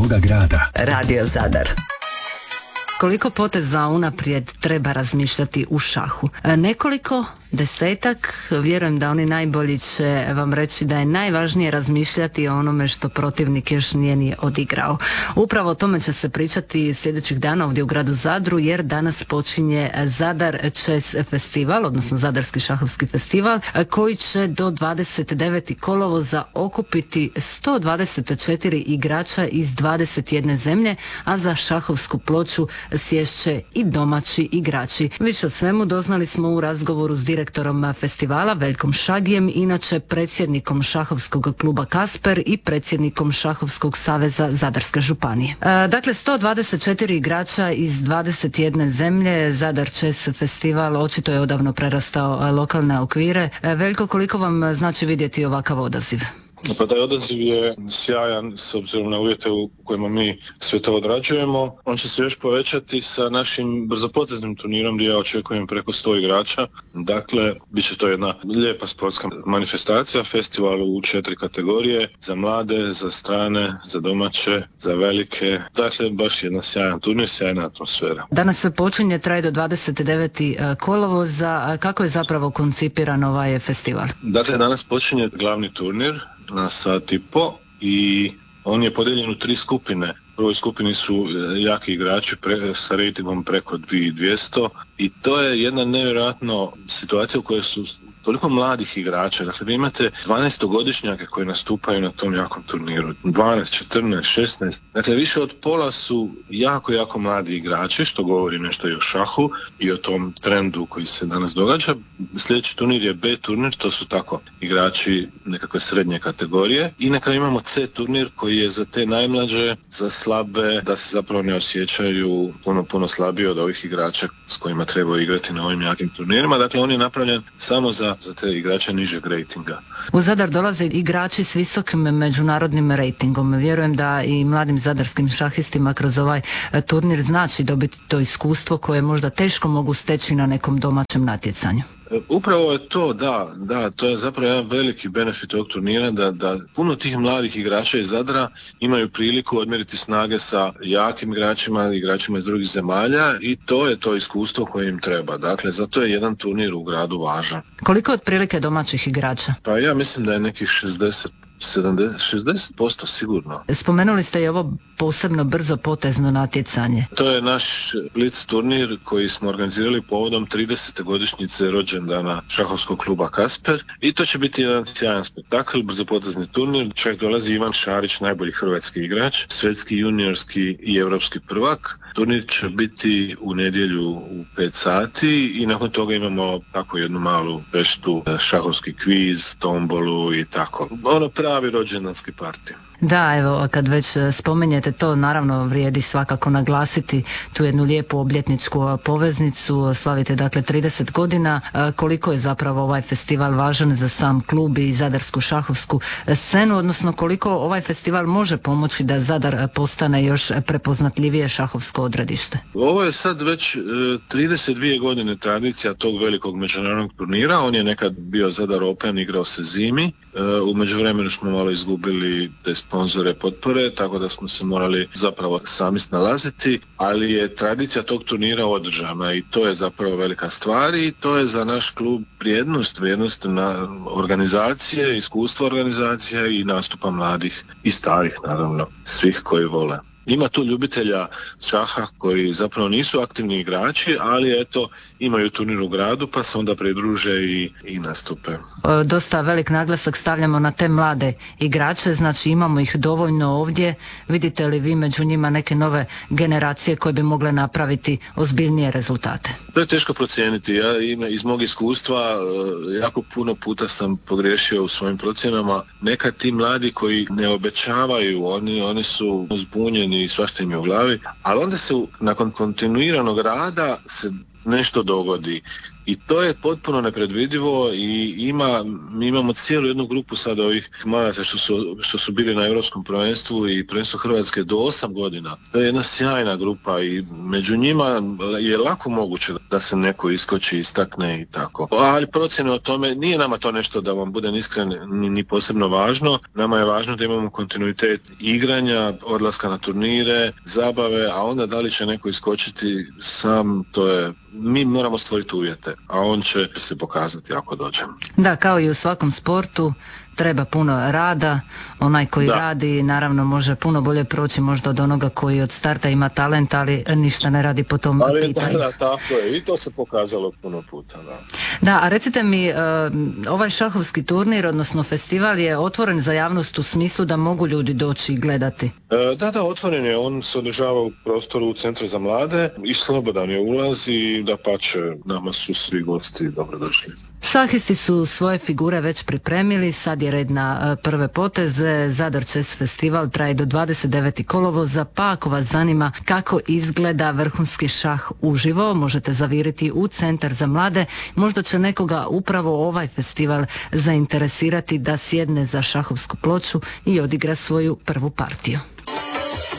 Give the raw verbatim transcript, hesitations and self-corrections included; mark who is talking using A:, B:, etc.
A: svoga grada.
B: Radio Zadar.
C: Koliko poteza unaprijed treba razmišljati u šahu? Nekoliko, desetak, vjerujem da oni najbolji će vam reći da je najvažnije razmišljati o onome što protivnik još nije ni odigrao. Upravo o tome će se pričati sljedećih dana ovdje u gradu Zadru, jer danas počinje Zadar Chess Festival, odnosno Zadarski šahovski festival, koji će do dvadeset devetog kolovoza okupiti sto dvadeset četiri igrača iz dvadeset jedne zemlje, a za šahovsku ploču sješće i domaći igrači. Više o svemu doznali smo u razgovoru s direktorom festivala Veljkom Šagijem, inače predsjednikom šahovskog kluba Kasper i predsjednikom šahovskog saveza Zadarske županije. E, dakle, sto dvadeset četiri igrača iz dvadeset jedne zemlje, Zadar Chess Festival očito je odavno prerastao lokalne okvire. E, Veljko, koliko vam znači vidjeti ovakav odaziv?
D: Pa taj odaziv je sjajan s obzirom na uvjete u kojima mi sve to odrađujemo. On će se još povećati sa našim brzopoteznim turnirom gdje ja očekujem preko sto igrača. Dakle, bit će to jedna lijepa sportska manifestacija, festival u četiri kategorije, za mlade, za strane, za domaće, za velike. Dakle, baš jedna sjajan turnir, sjajna atmosfera.
C: Danas sve počinje, traje do dvadeset devetog kolovoza. Kako je zapravo koncipiran ovaj festival?
D: Dakle, danas počinje glavni turnir na sat i po i on je podijeljen u tri skupine. U prvoj skupini su jaki igrači pre, sa rejtingom preko dvije tisuće dvjesto i to je jedna nevjerojatna situacija u kojoj su toliko mladih igrača. Dakle, vi imate dvanaestogodišnjake koji nastupaju na tom jakom turniru. dvanaest, četrnaest, šesnaest. Dakle, više od pola su jako, jako mladi igrači, što govori nešto i o šahu i o tom trendu koji se danas događa. Sljedeći turnir je B turnir, to su tako igrači nekakve srednje kategorije. I na kraju imamo C turnir koji je za te najmlađe, za slabe, da se zapravo ne osjećaju puno, puno slabije od ovih igrača s kojima treba igrati na ovim jakim turnirima. Dakle, on je napravljen samo za za te igrače nižeg rejtinga.
C: U Zadar dolaze igrači s visokim međunarodnim rejtingom. Vjerujem da i mladim zadarskim šahistima kroz ovaj turnir znači dobiti to iskustvo koje možda teško mogu steći na nekom domaćem natjecanju.
D: Upravo je to, da, da, to je zapravo jedan veliki benefit ovog turnira, da, da puno tih mladih igrača iz Zadra imaju priliku odmjeriti snage sa jakim igračima, igračima iz drugih zemalja i to je to iskustvo koje im treba. Dakle, zato je jedan turnir u gradu važan.
C: Koliko je otprilike domaćih igrača?
D: Pa ja mislim da je nekih šezdeset sedamdeset, šezdeset posto sigurno.
C: Spomenuli ste i ovo posebno brzo potezno natjecanje.
D: To je naš Blitz turnir koji smo organizirali povodom tridesete godišnjice rođendana šahovskog kluba Kasper i to će biti jedan sjajan spektakl, brzopotezni turnir. Čak dolazi Ivan Šarić, najbolji hrvatski igrač, svjetski, juniorski i europski prvak. Turnir će biti u nedjelju u pet sati i nakon toga imamo tako jednu malu veštu, šahovski kviz, tombolu i tako. Ono pravi rođendanski parti.
C: Da, evo, kad već spomenjete to, naravno vrijedi svakako naglasiti tu jednu lijepu obljetničku poveznicu. Slavite dakle trideset godina. Koliko je zapravo ovaj festival važan za sam klub i zadarsku šahovsku scenu, odnosno koliko ovaj festival može pomoći da Zadar postane još prepoznatljivije šahovsko odredište?
D: Ovo je sad već e, trideset dvije godine tradicija tog velikog međunarodnog turnira. On je nekad bio Zadar Open, igrao se zimi. E, u međuvremenu smo malo izgubili te sponzore, potpore, tako da smo se morali zapravo sami snalaziti, ali je tradicija tog turnira održana i to je zapravo velika stvar i to je za naš klub vrijednost, vrijednost na organizacije, iskustvo organizacije i nastupa mladih i starih, naravno, svih koji vole. Ima tu ljubitelja šaha koji zapravo nisu aktivni igrači, ali eto, imaju turnir u gradu pa se onda pridruže i, i nastupe.
C: Dosta velik naglasak stavljamo na te mlade igrače, znači imamo ih dovoljno ovdje. Vidite li vi među njima neke nove generacije koje bi mogle napraviti ozbiljnije rezultate?
D: To je teško procijeniti. Ja iz mog iskustva jako puno puta sam pogriješio u svojim procjenama. Nekad ti mladi koji ne obećavaju, oni, oni su zbunjeni i svašta im je u glavi, ali onda se nakon kontinuiranog rada se nešto dogodi. I to je potpuno nepredvidivo i ima, mi imamo cijelu jednu grupu sada ovih mladaca što su, što su bili na Europskom prvenstvu i prvenstvu Hrvatske do osam godina. To je jedna sjajna grupa i među njima je lako moguće da se neko iskoči, istakne i tako. Ali procjene o tome, nije nama to nešto, da vam budem iskren, ni, ni posebno važno. Nama je važno da imamo kontinuitet igranja, odlaska na turnire, zabave, a onda da li će neko iskočiti sam, to je, mi moramo stvoriti uvjete, a on će se pokazati ako dođe.
C: Da, kao i u svakom sportu, treba puno rada, onaj koji
D: da. radi
C: naravno može puno bolje proći možda od onoga koji od starta ima talent, ali ništa ne radi po tom
D: ali,
C: pitanju.
D: Da, da, tako je, i to se pokazalo puno puta. Da,
C: da a recite mi, uh, ovaj šahovski turnir, odnosno festival je otvoren za javnost u smislu da mogu ljudi doći i gledati?
D: E, da, da, otvoren je, on se održava u prostoru u Centru za mlade i slobodan je ulaz i dapače, nama su svi gosti dobrodošli.
C: Šahisti su svoje figure već pripremili, sad je red na prve poteze. Zadar Chess Festival traje do dvadeset devetog kolovoza, pa ako vas zanima kako izgleda vrhunski šah uživo, možete zaviriti u Centar za mlade. Možda će nekoga upravo ovaj festival zainteresirati da sjedne za šahovsku ploču i odigra svoju prvu partiju.